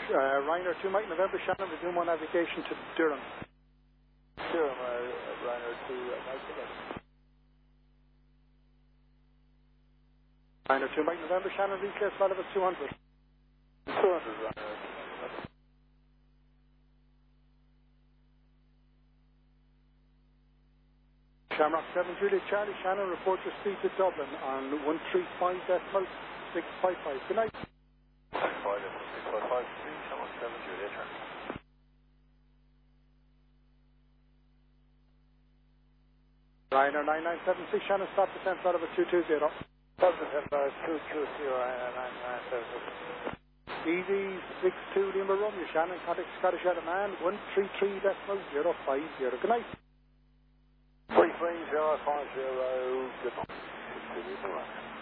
Ryanair 2 Mike November, Shannon, resume 1 navigation to Durham. Durham, Ryanair 2 Mike November. Ryanair 2 Mike November, Shannon, reclear flight level 200. 200 Ryanair 2 Mike November. Shamrock 7 Juliet Charlie, Shannon, report your speed to Dublin on 135.655. Good night. 135.655, Shamrock 7 Juliet Charlie. Ryanair 9976, Shannon, stop descent flight level 220. Stop descent flight 220, Ryanair 9976. Easy 62 Lima Romeo, Shannon, contact Scottish Air Man 133.050. Good night. 33050, good night.